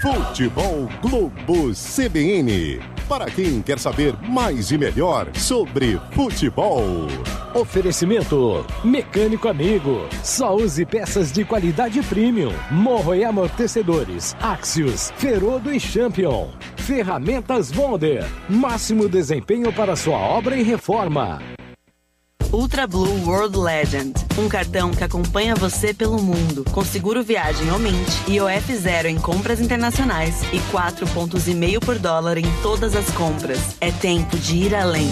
Futebol Globo CBN. Para quem quer saber mais e melhor sobre futebol. Oferecimento Mecânico Amigo. Só use peças de qualidade premium. Morro e amortecedores. Axios, Ferodo e Champion. Ferramentas Wonder. Máximo desempenho para sua obra e reforma. Ultra Blue World Legend, um cartão que acompanha você pelo mundo, com seguro viagem ou Mint, IOF 0 em compras internacionais e 4,5 pontos por dólar em todas as compras. É tempo de ir além.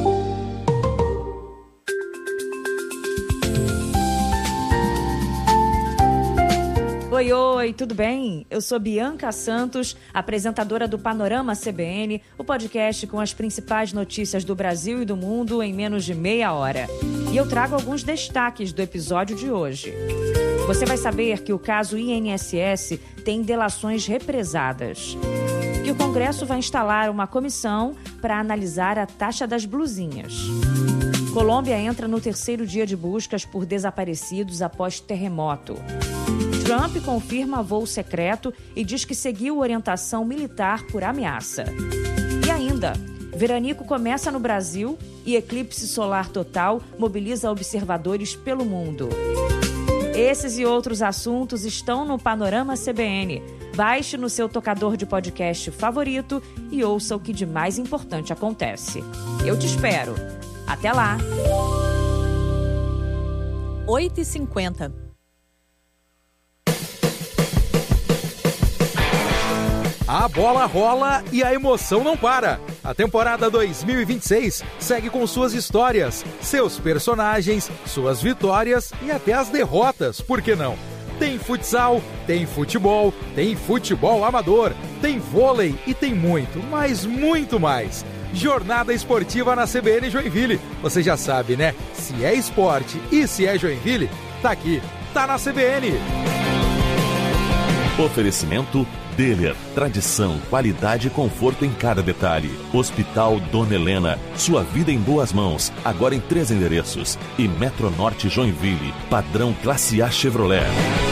Oi, tudo bem? Eu sou Bianca Santos, apresentadora do Panorama CBN, o podcast com as principais notícias do Brasil e do mundo em menos de meia hora. E eu trago alguns destaques do episódio de hoje. Você vai saber que o caso INSS tem delações represadas. Que o Congresso vai instalar uma comissão para analisar a taxa das blusinhas. Colômbia entra no 3º dia de buscas por desaparecidos após terremoto. Trump confirma voo secreto e diz que seguiu orientação militar por ameaça. E ainda, veranico começa no Brasil e eclipse solar total mobiliza observadores pelo mundo. Esses e outros assuntos estão no Panorama CBN. Baixe no seu tocador de podcast favorito e ouça o que de mais importante acontece. Eu te espero. Até lá! 8h50. A bola rola e a emoção não para. A temporada 2026 segue com suas histórias, seus personagens, suas vitórias e até as derrotas, por que não? Tem futsal, tem futebol amador, tem vôlei e tem muito, mas muito mais. Jornada esportiva na CBN Joinville. Você já sabe, né? Se é esporte e se é Joinville, tá aqui, tá na CBN. Oferecimento Deller, tradição, qualidade e conforto em cada detalhe. Hospital Dona Helena, sua vida em boas mãos, agora em 3 endereços. E Metronorte Joinville, padrão Classe A Chevrolet.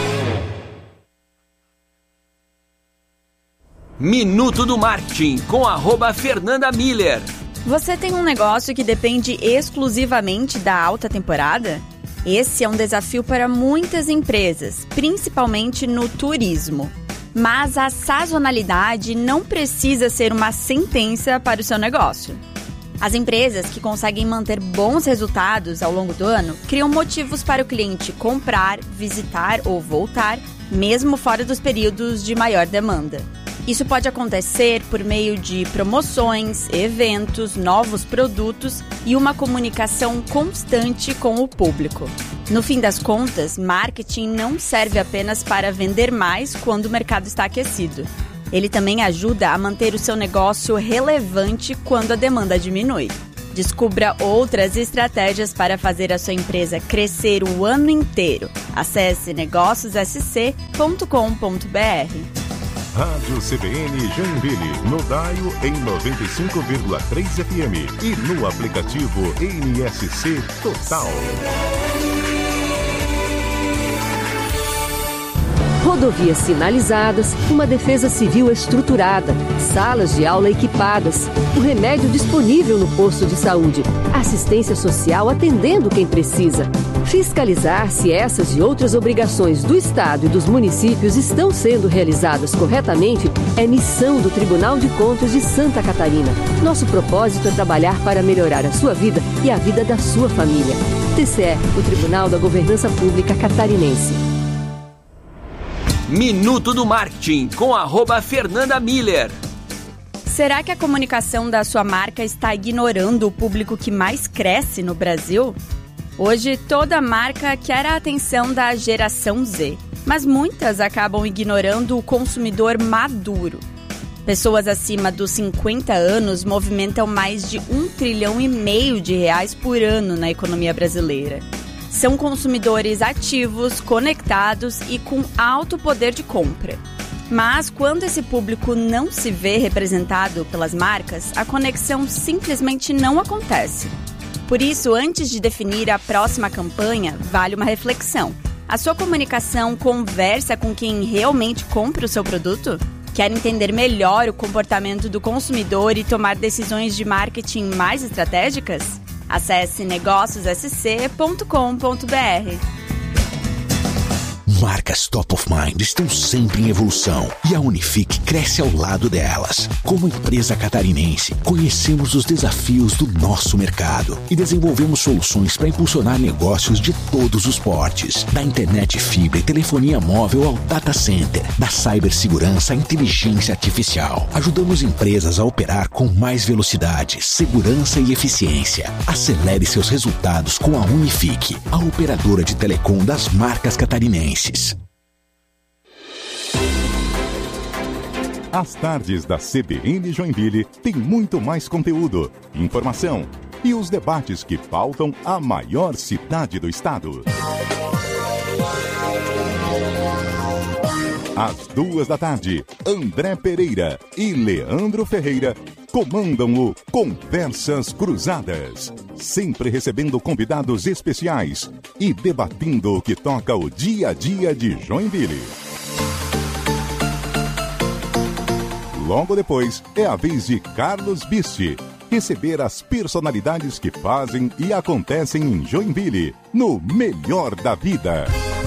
Minuto do Marketing, com @Fernanda Miller. Você tem um negócio que depende exclusivamente da alta temporada? Esse é um desafio para muitas empresas, principalmente no turismo. Mas a sazonalidade não precisa ser uma sentença para o seu negócio. As empresas que conseguem manter bons resultados ao longo do ano criam motivos para o cliente comprar, visitar ou voltar, mesmo fora dos períodos de maior demanda. Isso pode acontecer por meio de promoções, eventos, novos produtos e uma comunicação constante com o público. No fim das contas, marketing não serve apenas para vender mais quando o mercado está aquecido. Ele também ajuda a manter o seu negócio relevante quando a demanda diminui. Descubra outras estratégias para fazer a sua empresa crescer o ano inteiro. Acesse negóciossc.com.br. Rádio CBN Joinville, no dial em 95,3 FM e no aplicativo NSC Total. Rodovias sinalizadas, uma defesa civil estruturada, salas de aula equipadas, o remédio disponível no posto de saúde, assistência social atendendo quem precisa. Fiscalizar se essas e outras obrigações do Estado e dos municípios estão sendo realizadas corretamente é missão do Tribunal de Contas de Santa Catarina. Nosso propósito é trabalhar para melhorar a sua vida e a vida da sua família. TCE, o Tribunal da Governança Pública Catarinense. Minuto do Marketing, com @Fernanda Miller. Será que a comunicação da sua marca está ignorando o público que mais cresce no Brasil? Hoje, toda marca quer a atenção da geração Z, mas muitas acabam ignorando o consumidor maduro. Pessoas acima dos 50 anos movimentam mais de R$1,5 trilhão por ano na economia brasileira. São consumidores ativos, conectados e com alto poder de compra. Mas quando esse público não se vê representado pelas marcas, a conexão simplesmente não acontece. Por isso, antes de definir a próxima campanha, vale uma reflexão. A sua comunicação conversa com quem realmente compra o seu produto? Quer entender melhor o comportamento do consumidor e tomar decisões de marketing mais estratégicas? Acesse negóciossc.com.br. Marcas top of mind estão sempre em evolução e a Unifique cresce ao lado delas. Como empresa catarinense, conhecemos os desafios do nosso mercado e desenvolvemos soluções para impulsionar negócios de todos os portes, da internet fibra e telefonia móvel ao data center, da cibersegurança à inteligência artificial. Ajudamos empresas a operar com mais velocidade, segurança e eficiência. Acelere seus resultados com a Unifique, a operadora de telecom das marcas catarinenses. As tardes da CBN Joinville têm muito mais conteúdo, informação e os debates que pautam a maior cidade do estado. Às 14h, André Pereira e Leandro Ferreira comandam o Conversas Cruzadas, sempre recebendo convidados especiais e debatendo o que toca o dia a dia de Joinville. Logo depois, é a vez de Carlos Bisti receber as personalidades que fazem e acontecem em Joinville, no Melhor da Vida.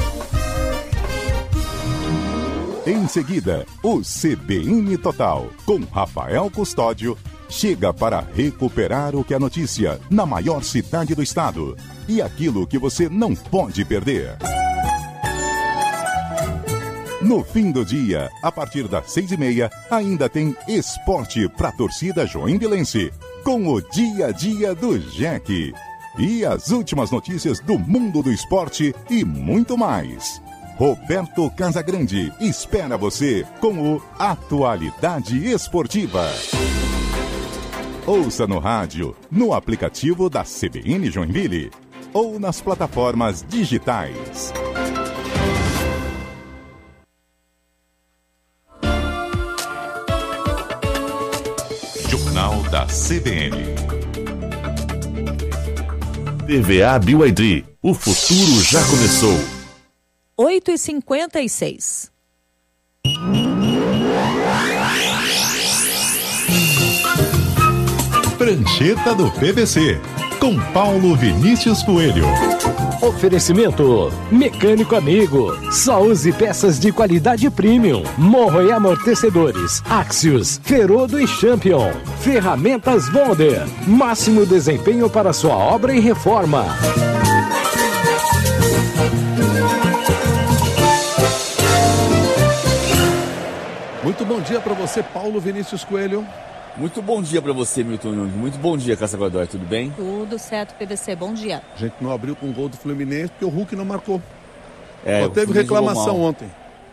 Em seguida, o CBN Total, com Rafael Custódio, chega para recuperar o que é notícia na maior cidade do estado e aquilo que você não pode perder. No fim do dia, a partir das 6h30, ainda tem esporte para a torcida joinvilense, com o Dia a Dia do Jack. E as últimas notícias do mundo do esporte e muito mais. Roberto Casagrande espera você com o Atualidade Esportiva. Ouça no rádio, no aplicativo da CBN Joinville ou nas plataformas digitais. Jornal da CBN. TVA BYD. O futuro já começou. 8h56. Prancheta do PVC, com Paulo Vinícius Coelho. Oferecimento Mecânico Amigo. Só use peças de qualidade premium. Morro e amortecedores Axios, Ferodo e Champion. Ferramentas Wonder. Máximo desempenho para sua obra e reforma. Muito bom dia para você, Paulo Vinícius Coelho. Muito bom dia para você, Milton Nunes. Muito bom dia, Cássia Godoy. Tudo bem? Tudo certo, PVC. Bom dia. A gente não abriu com o gol do Fluminense porque o Hulk não marcou. Só teve reclamação ontem.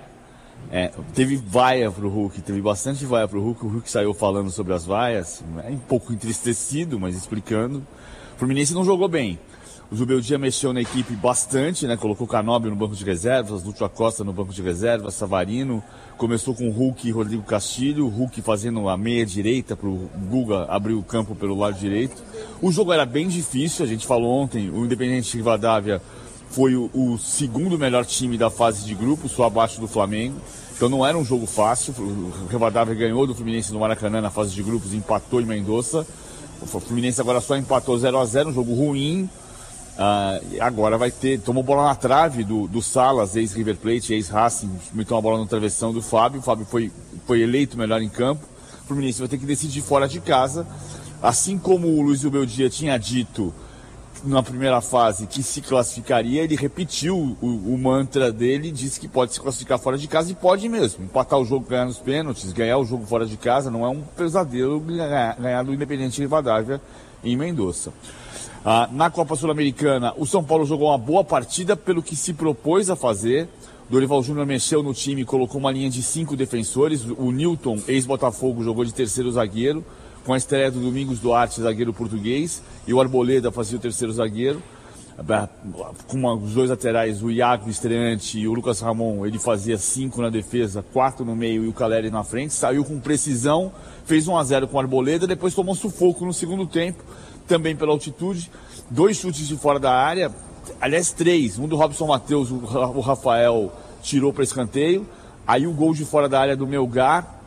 Teve vaia pro Hulk, teve bastante vaia pro Hulk. O Hulk saiu falando sobre as vaias, um pouco entristecido, mas explicando. O Fluminense não jogou bem. O Zubeldia mexeu na equipe bastante, né? Colocou o Canóbio no banco de reservas, Lúcio Acosta no banco de reservas, Savarino. Começou com o Hulk e Rodrigo Castilho, o Hulk fazendo a meia direita para o Guga abrir o campo pelo lado direito. O jogo era bem difícil, a gente falou ontem, o Independente Rivadavia foi o segundo melhor time da fase de grupo, só abaixo do Flamengo. Então não era um jogo fácil, o Rivadavia ganhou do Fluminense no Maracanã na fase de grupos, empatou em Mendoza. O Fluminense agora só empatou 0-0, um jogo ruim. Agora vai ter, tomou bola na trave do Salas, ex-River Plate, ex-Racing, meteu uma bola no travessão do Fábio. O Fábio foi eleito melhor em campo. O Fluminense vai ter que decidir fora de casa. Assim como o Luiz Zubeldia tinha dito na primeira fase que se classificaria, ele repetiu o mantra dele, disse que pode se classificar fora de casa e pode mesmo. Empatar o jogo, ganhar nos pênaltis, ganhar o jogo fora de casa, não é um pesadelo ganhar do Independente Rivadavia em Mendoza. Na Copa Sul-Americana, o São Paulo jogou uma boa partida pelo que se propôs a fazer. Dorival Júnior mexeu no time e colocou uma linha de 5 defensores. O Newton, ex-Botafogo, jogou de terceiro zagueiro, com a estreia do Domingos Duarte, zagueiro português, e o Arboleda fazia o terceiro zagueiro. Com os dois laterais, o Iago, estreante, e o Lucas Ramon, ele fazia 5 na defesa, 4 no meio e o Caleri na frente. Saiu com precisão, fez 1-0 com o Arboleda, depois tomou sufoco no segundo tempo, também pela altitude. 2 chutes de fora da área, aliás 3, um do Robson Matheus, o Rafael tirou para escanteio. Aí o gol de fora da área do Melgar,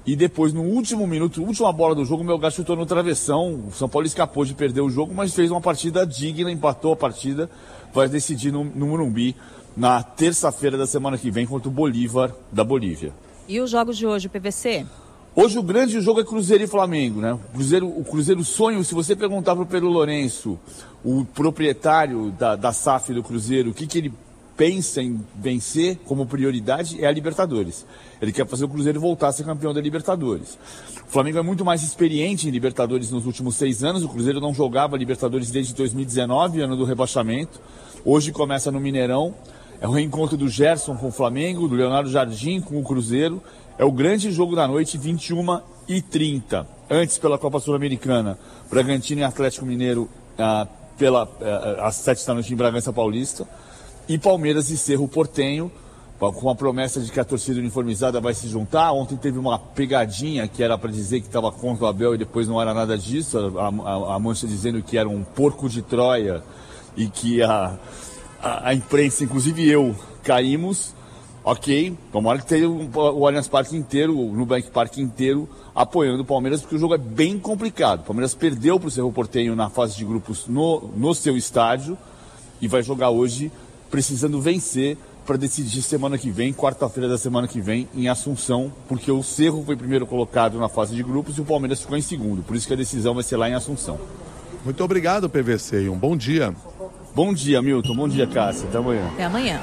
E depois, no último minuto, última bola do jogo, o Melgar chutou no travessão. O São Paulo escapou de perder o jogo, mas fez uma partida digna, empatou a partida. Vai decidir no Morumbi na terça-feira da semana que vem contra o Bolívar da Bolívia. E os jogos de hoje, o PVC? Hoje o grande jogo é Cruzeiro e Flamengo, né? O Cruzeiro sonho, se você perguntar para o Pedro Lourenço, o proprietário da SAF do Cruzeiro, o que ele pensa em vencer como prioridade é a Libertadores. Ele quer fazer o Cruzeiro voltar a ser campeão da Libertadores. O Flamengo é muito mais experiente em Libertadores nos últimos 6 anos. O Cruzeiro não jogava Libertadores desde 2019, ano do rebaixamento. Hoje começa no Mineirão. É o reencontro do Gerson com o Flamengo, do Leonardo Jardim com o Cruzeiro. É o grande jogo da noite, 21h30. Antes, pela Copa Sul-Americana, Bragantino e Atlético Mineiro às 7 da noite em Bragança Paulista. E Palmeiras e Cerro Porteño, com a promessa de que a torcida uniformizada vai se juntar. Ontem teve uma pegadinha que era para dizer que estava contra o Abel e depois não era nada disso. A mancha dizendo que era um porco de Troia e que a imprensa, inclusive eu, caímos. Ok, tomara que tenha o Allianz Parque inteiro, o Nubank Parque inteiro apoiando o Palmeiras, porque o jogo é bem complicado. O Palmeiras perdeu para o Cerro Porteño na fase de grupos no seu estádio e vai jogar hoje precisando vencer para decidir semana que vem, quarta-feira da semana que vem, em Assunção, porque o Cerro foi primeiro colocado na fase de grupos e o Palmeiras ficou em segundo. Por isso que a decisão vai ser lá em Assunção. Muito obrigado, PVC, e um bom dia. Bom dia, Milton. Bom dia, Cássia. Até amanhã. Até amanhã.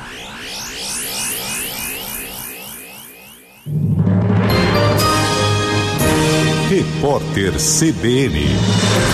Repórter CBN.